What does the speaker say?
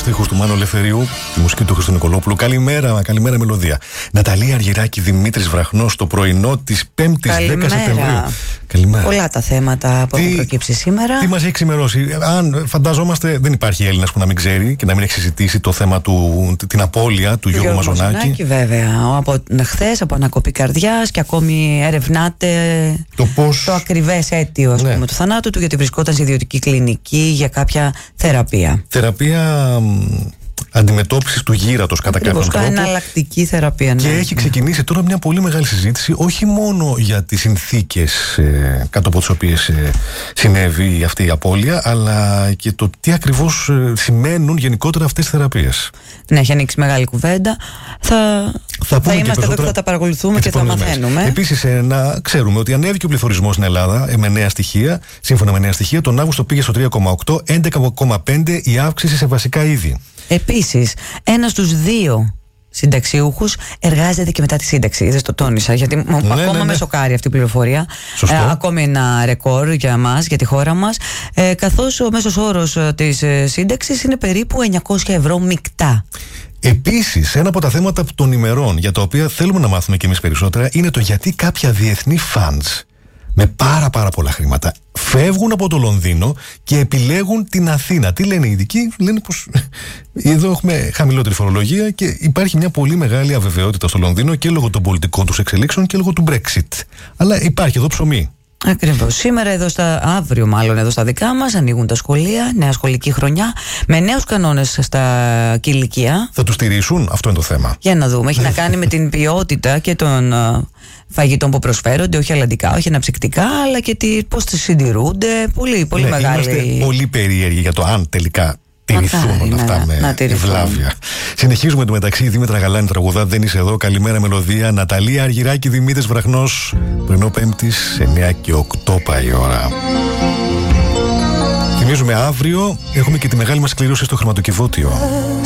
στίχους του Μάνου Ελευθερίου, τη μουσική του Χριστού Νικολόπουλου. Καλημέρα Μελωδία. Ναταλία Αργυράκη, Δημήτρης Βραχνός, το πρωινό της 5ης 10 Σεπτεμβρίου. Καλημέρα. Πολλά τα θέματα που έχουν προκύψει σήμερα. Τι μας έχει ξημερώσει? Αν φανταζόμαστε, δεν υπάρχει Έλληνας που να μην ξέρει και να μην έχει συζητήσει το θέμα την απώλεια του Γιώργου Μαζονάκη. Βέβαια. Από χθες, από ανακοπή καρδιάς και ακόμη ερευνάται το ακριβές αίτιο του θανάτου του, γιατί βρισκόταν σε ιδιωτική κλινική για κάποια θεραπεία. Θεραπεία αντιμετώπισης του γύρατος κατά κάποιον τρόπο. Εναλλακτική θεραπεία. Και έχει ξεκινήσει τώρα μια πολύ μεγάλη συζήτηση, όχι μόνο για τις συνθήκες κάτω από τις οποίες συνέβη αυτή η απώλεια, αλλά και το τι ακριβώς σημαίνουν γενικότερα αυτές τις θεραπείες. Ναι, έχει ανοίξει μεγάλη κουβέντα. Θα είμαστε εδώ και θα τα παρακολουθούμε και θα μαθαίνουμε. Επίσης, να ξέρουμε ότι ανέβηκε ο πληθωρισμός στην Ελλάδα με νέα στοιχεία. Σύμφωνα με νέα στοιχεία, τον Αύγουστο πήγε στο 3,8, 11,5 η αύξηση σε βασικά είδη. Επίσης, ένας στους δύο συνταξιούχους εργάζεται και μετά τη σύνταξη. Δεν το τόνισα, γιατί ακόμα με σοκάρει αυτή η πληροφορία. Ακόμη ένα ρεκόρ για μας, για τη χώρα μας. Καθώς ο μέσος όρος της σύνταξης είναι περίπου 900 ευρώ μεικτά. Επίσης, ένα από τα θέματα των ημερών για τα οποία θέλουμε να μάθουμε κι εμείς περισσότερα είναι το γιατί κάποια διεθνή funds με πάρα πολλά χρήματα φεύγουν από το Λονδίνο και επιλέγουν την Αθήνα. Τι λένε οι ειδικοί? Λένε πως εδώ έχουμε χαμηλότερη φορολογία και υπάρχει μια πολύ μεγάλη αβεβαιότητα στο Λονδίνο και λόγω των πολιτικών τους εξελίξεων και λόγω του Brexit. Αλλά υπάρχει εδώ ψωμί. Ακριβώς. Σήμερα αύριο μάλλον εδώ στα δικά μας ανοίγουν τα σχολεία, νέα σχολική χρονιά, με νέους κανόνες στα κηλικεία. Θα τους στηρίσουν? Αυτό είναι το θέμα. Για να δούμε. Έχει να κάνει με την ποιότητα και των φαγητών που προσφέρονται, όχι αλλαντικά, όχι αναψυκτικά, αλλά και πώς τις συντηρούνται. Πολύ μεγάλη. Είμαστε πολύ περίεργοι για το αν τελικά τηρηθούν όλα αυτά με ευλάβεια. Συνεχίζουμε εντωμεταξύ. Δήμητρα Γαλάνη τραγουδά Δεν είσαι εδώ. Καλημέρα Μελωδία. Ναταλία Αργυράκη, Δημήτρης Βραχνός. Πρωινό Πέμπτης, 9 και 8 πάει η ώρα. Θυμίζουμε αύριο έχουμε και τη μεγάλη μας κλήρωση στο χρηματοκιβώτιο.